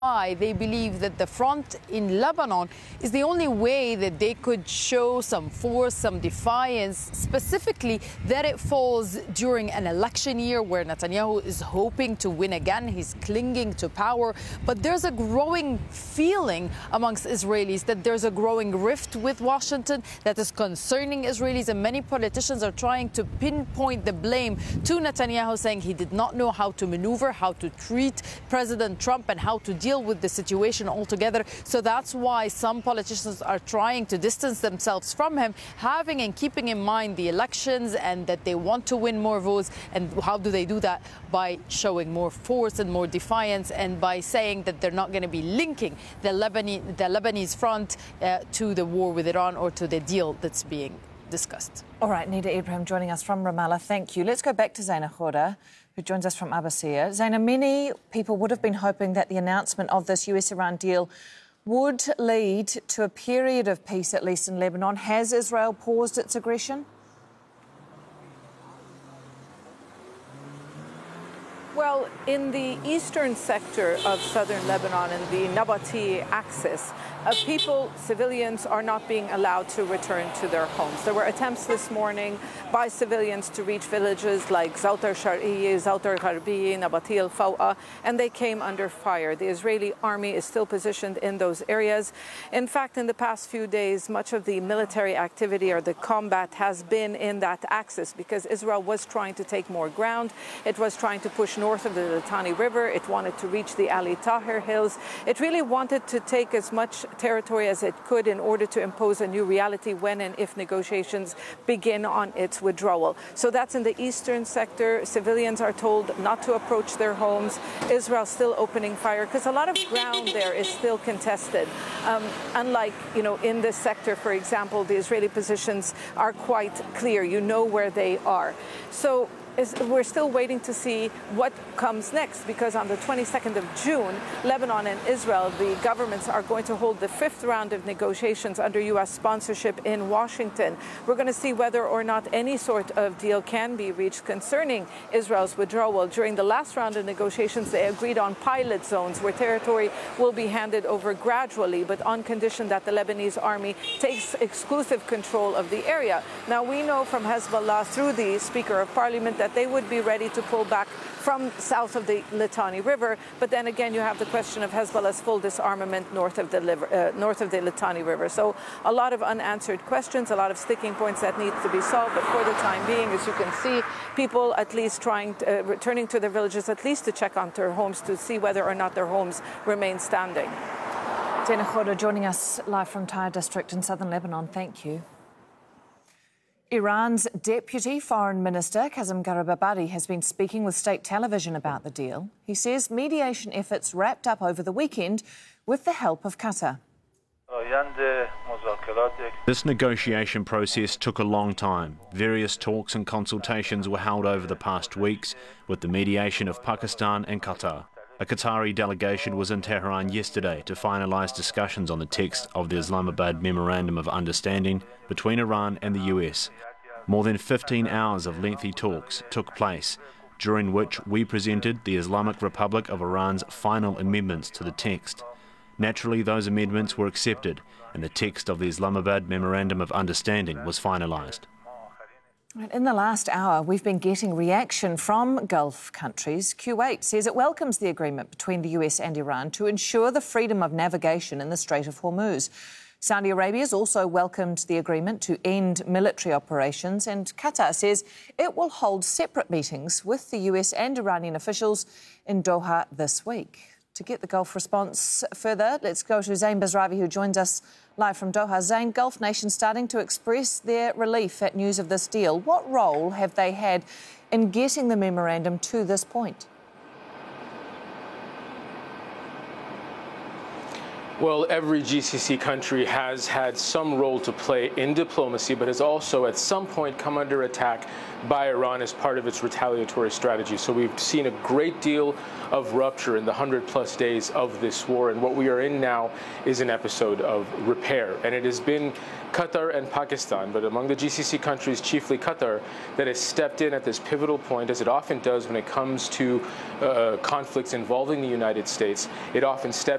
why they believe that the front in Lebanon is the only way that they could show some force, some defiance, specifically that it falls during an election year where Netanyahu is hoping to win again. He's clinging to power. But there's a growing feeling amongst Israelis that there's a growing rift with Washington that is concerning Israelis, and many politicians are trying to pinpoint the blame to Netanyahu, saying he did not know how to maneuver, how to treat President Trump, and how to deal with the situation altogether. So that's why some politicians are trying to distance themselves from him, having and keeping in mind the elections and that they want to win more votes. And how do they do that? By showing more force and more defiance, and by saying that they're not going to be linking the Lebanese front to the war with Iran or to the deal that's being discussed. All right, Nida Ibrahim joining us from Ramallah. Thank you. Let's go back to Zaina Khoury, who joins us from Abbasiyah. Zaina, many people would have been hoping that the announcement of this US-Iran deal would lead to a period of peace, at least in Lebanon. Has Israel paused its aggression? Well, in the eastern sector of southern Lebanon, in the Nabati axis, people, civilians, are not being allowed to return to their homes. There were attempts this morning by civilians to reach villages like Zawtar Shar'iyya, Zawtar Gharbiya, Nabati al-Fawqa, and they came under fire. The Israeli army is still positioned in those areas. In fact, in the past few days, much of the military activity or the combat has been in that axis because Israel was trying to take more ground. It was trying to push north of the Litani River. It wanted to reach the Ali Tahir Hills. It really wanted to take as much territory as it could in order to impose a new reality when and if negotiations begin on its withdrawal. So that's in the eastern sector. Civilians are told not to approach their homes. Israel still opening fire because a lot of ground there is still contested. Unlike, in this sector, for example, the Israeli positions are quite clear. You know where they are. So we're still waiting to see what comes next, because on the 22nd of June, Lebanon and Israel, the governments are going to hold the 5th round of negotiations under U.S. sponsorship in Washington. We're going to see whether or not any sort of deal can be reached concerning Israel's withdrawal. During the last round of negotiations, they agreed on pilot zones where territory will be handed over gradually, but on condition that the Lebanese army takes exclusive control of the area. Now, we know from Hezbollah through the Speaker of Parliament that they would be ready to pull back from south of the Litani River. But then again, you have the question of Hezbollah's full disarmament north of the Litani River. So a lot of unanswered questions, a lot of sticking points that need to be solved. But for the time being, as you can see, people at least returning to their villages, at least to check on their homes to see whether or not their homes remain standing. Zaina Khoury joining us live from Tyre district in southern Lebanon. Thank you. Iran's Deputy Foreign Minister, Kazem Garibabadi, has been speaking with state television about the deal. He says mediation efforts wrapped up over the weekend with the help of Qatar. This negotiation process took a long time. Various talks and consultations were held over the past weeks with the mediation of Pakistan and Qatar. A Qatari delegation was in Tehran yesterday to finalise discussions on the text of the Islamabad Memorandum of Understanding between Iran and the US. More than 15 hours of lengthy talks took place, during which we presented the Islamic Republic of Iran's final amendments to the text. Naturally, those amendments were accepted, and the text of the Islamabad Memorandum of Understanding was finalised. In the last hour, we've been getting reaction from Gulf countries. Kuwait says it welcomes the agreement between the US and Iran to ensure the freedom of navigation in the Strait of Hormuz. Saudi Arabia has also welcomed the agreement to end military operations, and Qatar says it will hold separate meetings with the US and Iranian officials in Doha this week. To get the Gulf response further, let's go to Zain Basravi, who joins us live from Doha. Zain, Gulf nations starting to express their relief at news of this deal. What role have they had in getting the memorandum to this point? Well, every GCC country has had some role to play in diplomacy, but has also at some point come under attack by Iran as part of its retaliatory strategy. So we've seen a great deal of rupture in the 100+ days of this war. And what we are in now is an episode of repair. And it has been Qatar and Pakistan, but among the GCC countries, chiefly Qatar, that has stepped in at this pivotal point, as it often does when it comes to conflicts involving the United States. It often steps